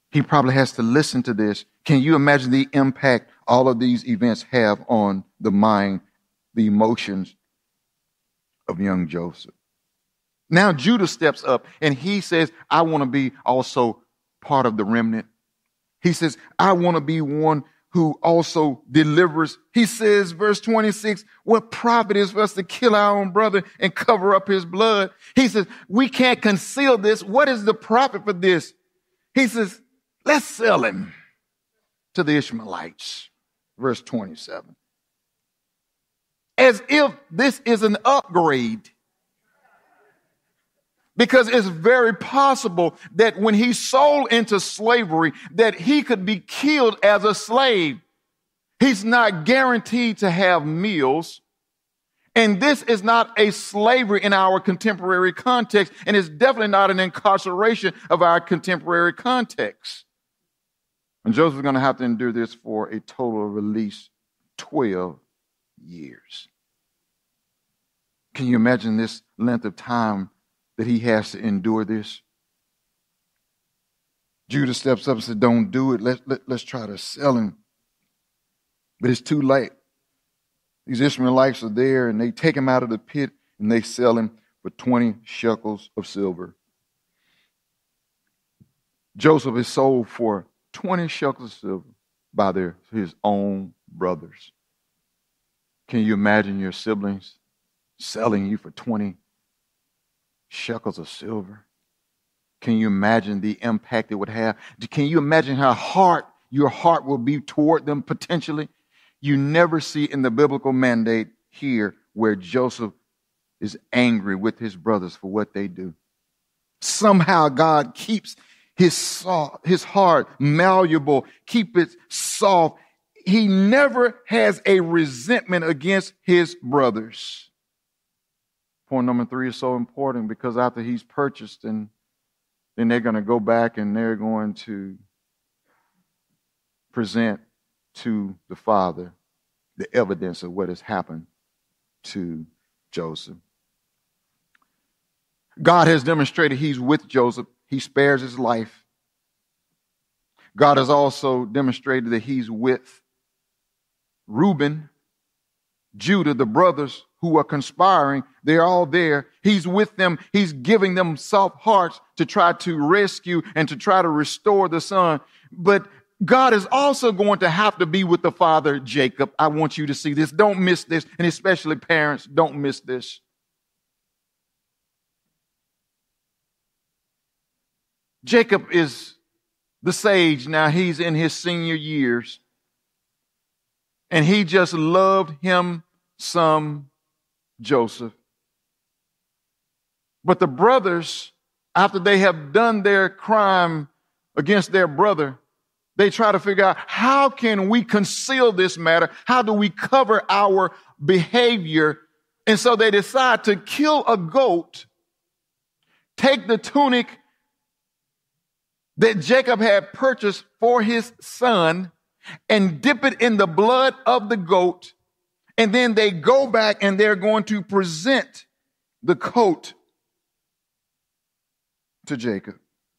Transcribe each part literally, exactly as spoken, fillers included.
He probably has to listen to this. Can you imagine the impact all of these events have on the mind, the emotions of young Joseph? Now Judah steps up and he says, I want to be also part of the remnant. He says, I want to be one who also delivers. He says, verse twenty-six, what profit is for us to kill our own brother and cover up his blood? He says, we can't conceal this. What is the profit for this? He says, let's sell him to the Ishmaelites. Verse twenty-seven. As if this is an upgrade. Because it's very possible that when he sold into slavery, that he could be killed as a slave. He's not guaranteed to have meals. And this is not a slavery in our contemporary context. And it's definitely not an incarceration of our contemporary context. And Joseph's going to have to endure this for a total of at least twelve years. Can you imagine this length of time that he has to endure this? Judah steps up and says, don't do it. Let, let, let's try to sell him. But it's too late. These Ishmaelites are there and they take him out of the pit and they sell him for twenty shekels of silver. Joseph is sold for twenty shekels of silver by their, his own brothers. Can you imagine your siblings selling you for twenty shekels of silver? Can you imagine the impact it would have? Can you imagine how hard your heart will be toward them potentially? You never see in the biblical mandate here where Joseph is angry with his brothers for what they do. Somehow God keeps his soft, his heart malleable, keep it soft. He never has a resentment against his brothers. Point number three is so important because after he's purchased, and then they're going to go back and they're going to present to the father the evidence of what has happened to Joseph. God has demonstrated he's with Joseph. He spares his life. God has also demonstrated that he's with Reuben, Judah, the brothers who are conspiring. They're all there. He's with them. He's giving them soft hearts to try to rescue and to try to restore the son. But God is also going to have to be with the father, Jacob. I want you to see this. Don't miss this. And especially parents, don't miss this. Jacob is the sage now. He's in his senior years. And he just loved him some Joseph. But the brothers, after they have done their crime against their brother, they try to figure out, how can we conceal this matter? How do we cover our behavior? And so they decide to kill a goat, take the tunic that Jacob had purchased for his son, and dip it in the blood of the goat. And then they go back and they're going to present the coat to Jacob.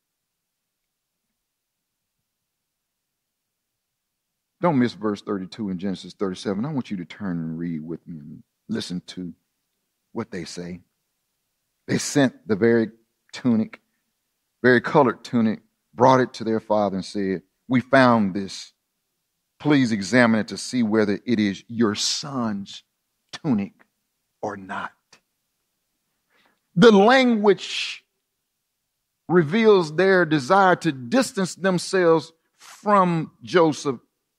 Don't miss verse thirty-two in Genesis thirty-seven. I want you to turn and read with me and listen to what they say. They sent the very tunic, very colored tunic, brought it to their father and said, we found this. Please examine it to see whether it is your son's tunic or not. The language reveals their desire to distance themselves from Joseph.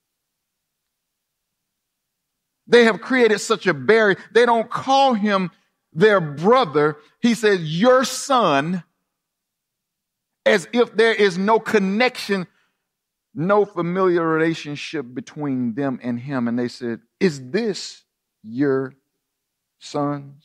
They have created such a barrier. They don't call him their brother. He says, your son, as if there is no connection, no familiar relationship between them and him. And they said, is this your son's?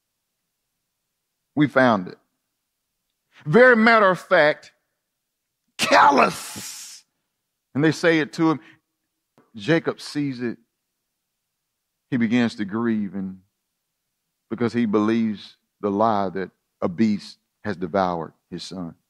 We found it. Very matter of fact, callous. And they say it to him. Jacob sees it. He begins to grieve, and because he believes the lie that a beast has devoured his son.